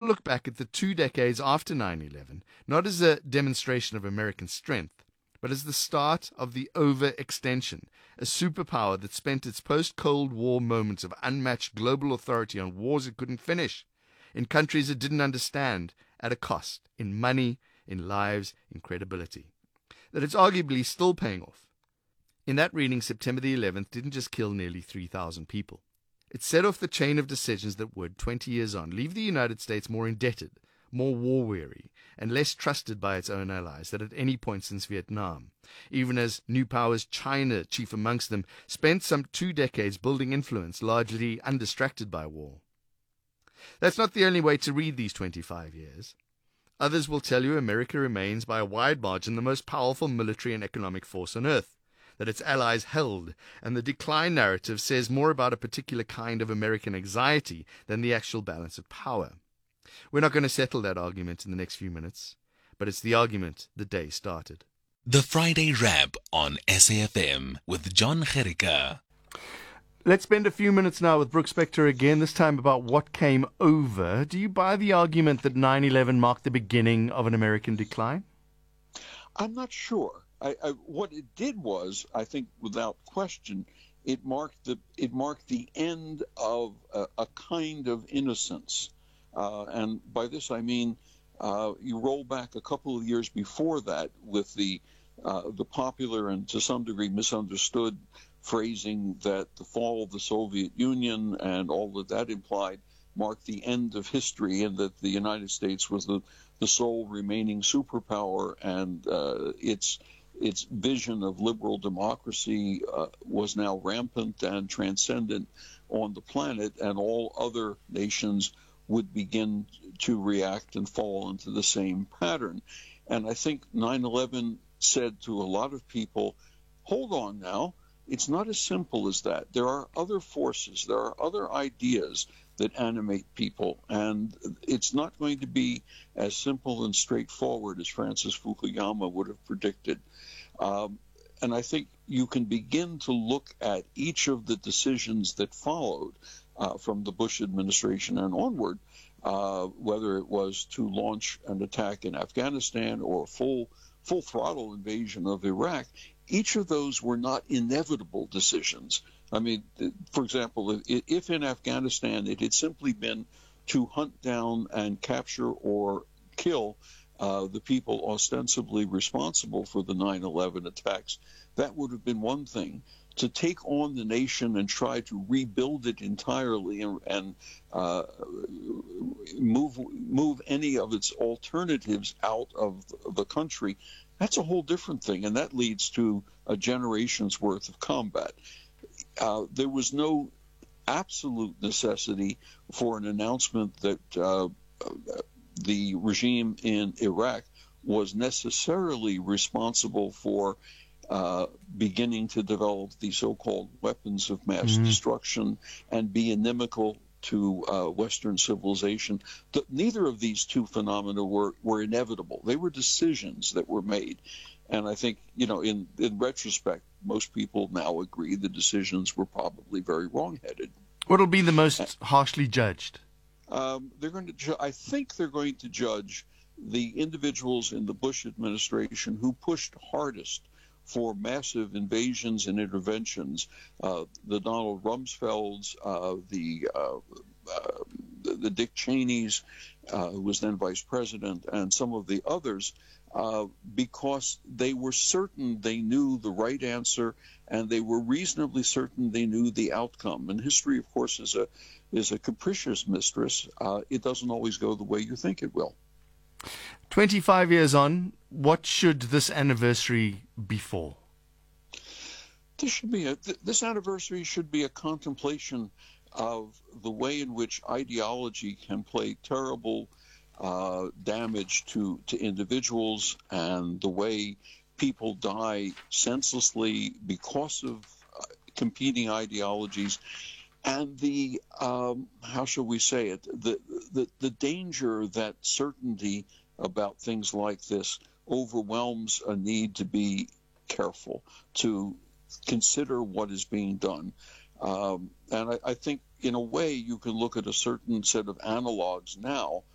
look back at the 2 decades after 9/11, not as a demonstration of American strength, but as the start of the overextension, a superpower that spent its post-Cold War moments of unmatched global authority on wars it couldn't finish, in countries it didn't understand, at a cost, in money, in lives, in credibility. That it's arguably still paying off. In that reading, September the 11th didn't just kill nearly 3,000 people. It set off the chain of decisions that would, 20 years on, leave the United States more indebted, more war-weary, and less trusted by its own allies than at any point since Vietnam, even as new powers, China chief amongst them, spent some 2 decades building influence, largely undistracted by war. That's not the only way to read these 25 years. Others will tell you America remains by a wide margin the most powerful military and economic force on earth, that its allies held, and the decline narrative says more about a particular kind of American anxiety than the actual balance of power. We're not going to settle that argument in the next few minutes, but it's the argument the day started. The Friday Wrap on SAFM with John Gericka. Let's spend a few minutes now with Brooke Spector again, this time about what came over. Do you buy the argument that 9/11 marked the beginning of an American decline? I'm not sure. What it did was, I think, without question, it marked the end of a kind of innocence, and by this I mean you roll back a couple of years before that with the popular and to some degree misunderstood phrasing that the fall of the Soviet Union and all that implied marked the end of history, and that the United States was the sole remaining superpower, and its vision of liberal democracy was now rampant and transcendent on the planet, and all other nations would begin to react and fall into the same pattern. And I think 9/11 said to a lot of people, hold on now, it's not as simple as that. There are other forces, there are other ideas that animate people, and it's not going to be as simple and straightforward as Francis Fukuyama would have predicted. And I think you can begin to look at each of the decisions that followed from the Bush administration and onward, whether it was to launch an attack in Afghanistan or a full throttle invasion of Iraq. Each of those were not inevitable decisions. I mean, for example, if in Afghanistan it had simply been to hunt down and capture or kill the people ostensibly responsible for the 9/11 attacks, that would have been one thing. To take on the nation and try to rebuild it entirely and move any of its alternatives out of the country, that's a whole different thing, and that leads to a generation's worth of combat. There was no absolute necessity for an announcement that the regime in Iraq was necessarily responsible for beginning to develop the so-called weapons of mass destruction and be inimical to Western civilization. Neither of these two phenomena were inevitable. They were decisions that were made. And I think, in retrospect, most people now agree the decisions were probably very wrong-headed. What will be the most harshly judged? I think they're going to judge the individuals in the Bush administration who pushed hardest for massive invasions and interventions, the Donald Rumsfelds, the Dick Cheneys, who was then vice president, and some of the others, because they were certain they knew the right answer, and they were reasonably certain they knew the outcome. And history, of course, is a capricious mistress. It doesn't always go the way you think it will. 25 years on, what should this anniversary be for? This anniversary should be a contemplation of the way in which ideology can play terrible damage to individuals, and the way people die senselessly because of competing ideologies, and the how shall we say it, the danger that certainty about things like this overwhelms a need to be careful, to consider what is being done. And I think, in a way, you can look at a certain set of analogs now